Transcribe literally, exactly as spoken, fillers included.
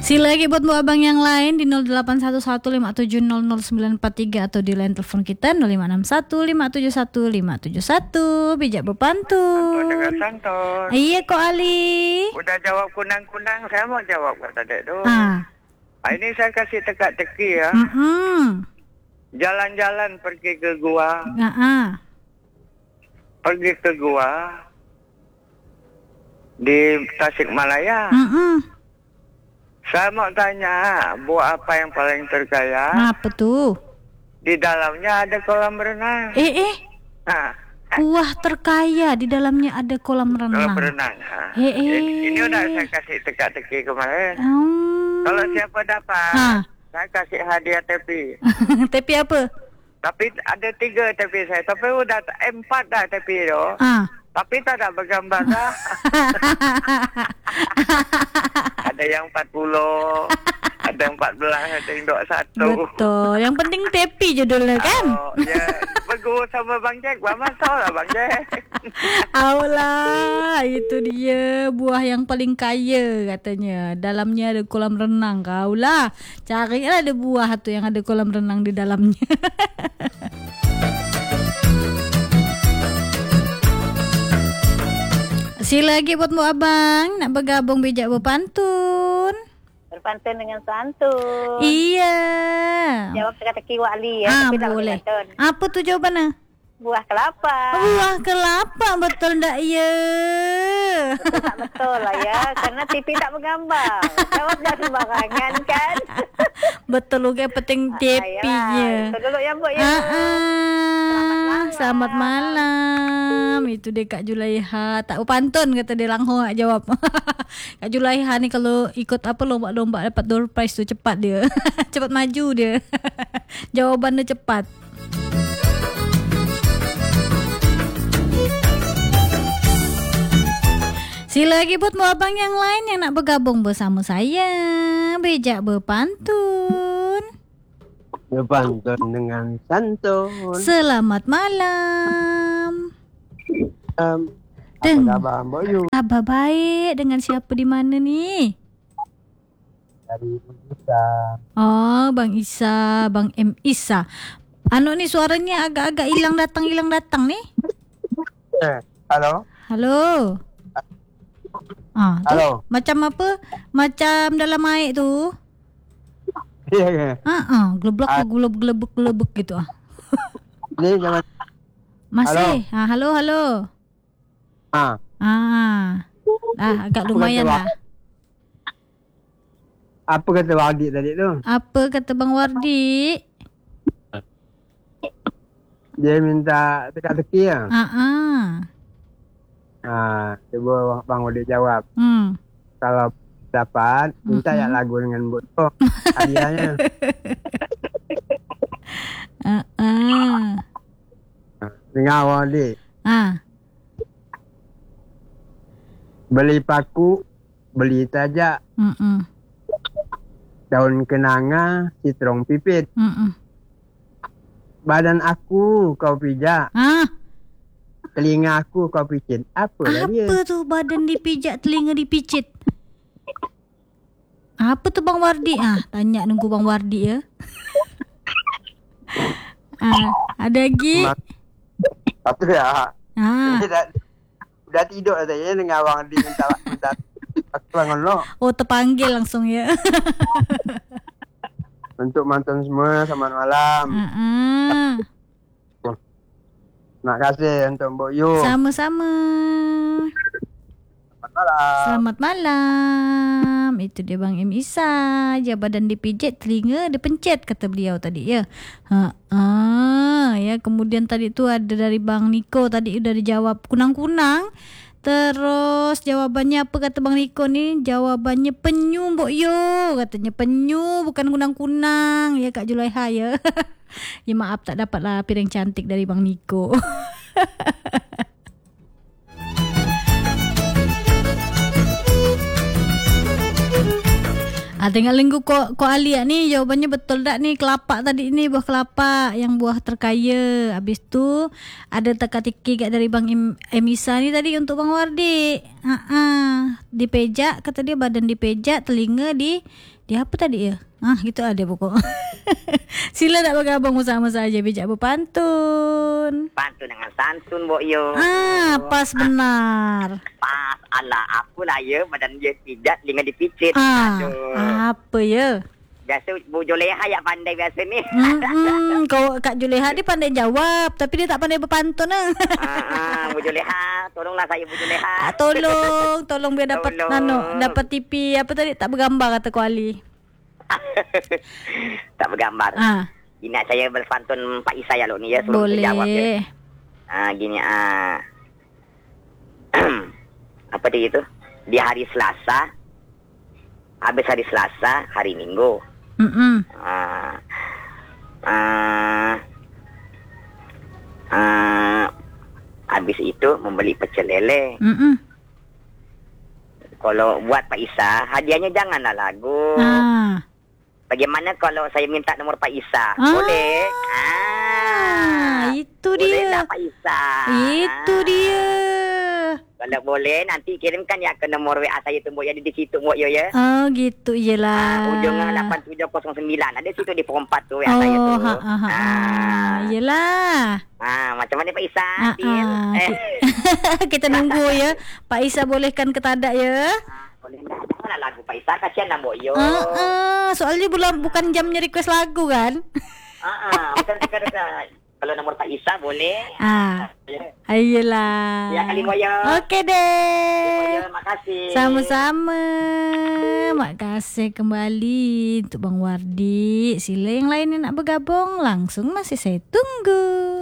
Sila lagi buat Bu Abang yang lain di nol delapan satu satu lima tujuh nol nol sembilan empat tiga atau di line telepon kita nol lima enam satu lima tujuh satu lima tujuh satu. Bijak berpantun. Santun dengan santun. Iya kok Ali. Udah jawab kunang-kunang, saya mau jawab kat tadi tu. Ah. Ini saya kasih teka-teki ya. Mm-mm. Jalan-jalan pergi ke gua. Ah. Pergi ke gua di Tasikmalaya. Mm-mm. Saya mau tanya, buah apa yang paling terkaya? Apa tuh? Di dalamnya ada kolam renang. Eh eh. Nah, Buah terkaya di dalamnya ada kolam kolam renang. renang. Ha. Eh, eh. Ini, ini udah saya kasih teka-teki kemarin. Hmm. Kalau siapa dapat, Ha. saya kasih hadiah tepi. Tapi apa? Tapi ada tiga tepi saya. Tapi udah t- empat dah tepi tu. Ah. Tapi tak ada bergambar dah. Ada yang empat puluh, ada yang empat belas, ada yang dua puluh satu. Betul. Yang penting tepi judulnya kan? Oh, ya. Bergurau sama Bang Jack. Buat masalah Bang Jack. Aulah, itu dia buah yang paling kaya katanya. Dalamnya ada kolam renang. Kaulah, carilah ada buah tu yang ada kolam renang di dalamnya. Sila lagi buat Bu Abang nak bergabung bijak berpantun. Berpantun dengan santun. Iya. Jawab teka-teki Wak Ali ya. Ah, tapi tak boleh. berpantun. Apa tu jawabannya? Buah kelapa. Buah kelapa, betul ndak ya? Betul tak betul lah ya. Karena T V tak bergambar. Jawab dah sembarangan kan. Betul juga penting tepinya. Itu dulu ya Bu ya. Ah, ah. Selamat Selamat malam. Itu dia Kak Julaiha. Tak pantun kata dia langsung nak jawab. Kak Julaiha ni kalau ikut apa lomba-lomba dapat door prize tu cepat dia. Cepat maju dia. Jawabannya cepat. Sila lagi buat Bu Abang yang lain yang nak bergabung bersama saya. Bijak berpantun. Berpantun dengan santun. Selamat malam. Um, Deng. apa khabar Mbak Yu? Kabar baik. Dengan siapa di mana ni? Dari Isa. Oh, Bang Isa, Bang M Isa. Anu ni suaranya agak-agak hilang datang hilang datang ni. Eh, halo? Halo. Ah, tu Halo? macam apa? Macam dalam air tu. Iya, iya. Ha ah, geleblok Ah. gelebek gelebek gitu ah. Ini zaman. Masih. Ha, halo halo. Ah, Ah. Dah agak lumayan kata lah. apa kata Wadi tadi tu? Apa kata Bang Wardi? Dia minta teka-teki ya? Ha ah. Ah, cuba Bang Wadi jawab. Hmm. Kalau dapat, minta ya Mm-mm. lagu dengan Bu tu. Hadiahnya. Ah. Ah. Dengar Wadi. Ah. Beli paku, beli tajak. Mm-mm. Daun kenanga, citrong pipit. Mm-mm. Badan aku kau pijak. Ah. Telinga aku kau picit. Apa lah dia? Apa tu badan dipijak, telinga dipicit? Apa tu Bang Wardi? Ah, tanya nunggu Bang Wardi ya. Ah, ada lagi? Ma- Apa ya? Ah. Dia dah, dah tidur dah ya dengan abang dia minta minta aku bangun lo. Oh, terpanggil langsung ya. Untuk mantan semua selamat malam. Ah, ah. Terima kasih untuk Mbok Yu. Sama-sama. Selamat malam. Selamat malam. Itu dia Bang M Isa. Dia badan dipijit, telinga dipencet kata beliau tadi ya. Ha ah, ya kemudian tadi tu ada dari Bang Niko tadi udah dijawab kunang-kunang. Terus jawabannya apa kata Bang Niko ni? Jawabannya penyu Mbok Yo. Katanya penyu bukan kunang-kunang ya Kak Julaiha ya. Ya maaf tak dapatlah piring cantik dari Bang Niko. Ah, tinggal linggu ko ko Ali ni jawabannya betul tak ni? Kelapa tadi ni, buah kelapa yang buah terkaya. Habis tu ada teka-teki kat dari Bang Im, Emisa ni tadi untuk Bang Wardi. Ha ah, dipejak kata dia, badan dipejak, telinga di di apa tadi ya? Ah, gitu ada pokok. Sila nak bergabung bersama saja bijak berpantun. Pantun dengan santun, Mbok Yo. Ah, pas benar. Pas, ala apalah ya, badan dia pijat, telinga dipicit. Ah, Aduh. apa ya? Biasa Bu Joleha yang pandai biasa ni. Hmm, kau Kak Juleha dia pandai jawab, tapi dia tak pandai berpantun ah. Ah, ah, Bu Joleha, tolonglah saya Bu Joleha. Ah, tolong, tolong biar dapat Tolong. nano, dapat T V apa tadi tak bergambar kata Kuali. Tak bergambar. Ah, Gini saya berpantun Pak Isa ya lo ni ya, sebelum saya jawab ya. boleh. Ah, gini ah. Apa dia itu? Di hari Selasa, habis hari Selasa, hari Minggu. Mm-mm. Ah, ah, ah, habis itu membeli pecel lele. Mm-mm. Kalau buat Pak Isa, hadiahnya janganlah lagu. Ah. Bagaimana kalau saya minta nomor Pak Isa? Ah. Boleh? Ah, itu boleh dia. tak Pak Isa? Itu Ah. dia. Kalau boleh, nanti kirimkan ya ke nomor W A saya tu, Mbok. Ada di situ, Mbok Yo ya. Oh, gitu iyalah. Ah, ujungnya lapan tujuh kosong sembilan. Ada situ di form empat tu W A saya tu. Oh, ha, ha, ha, Ah. iyalah. Ah, macam mana Pak Isa? Ah, Til? ah. Eh. Kita nunggu ya. Pak Isa bolehkan ke tadak ya. Boleh tak? Janganlah lagu Pak Isa. Kasihan lah Mbok Yo. Ah, ah, soalnya bulan bukan jamnya request lagu kan? Ah, ah. Macam dekat-dekat. Kalau nomor Pak Isa boleh. Ah, Ya, ayolah. ya kali Mbok Yo. Okey Mbok deh. Yo, makasih. Sama-sama. Makasih kembali untuk Bang Wardi. Sila yang lain yang nak bergabung langsung masih saya tunggu.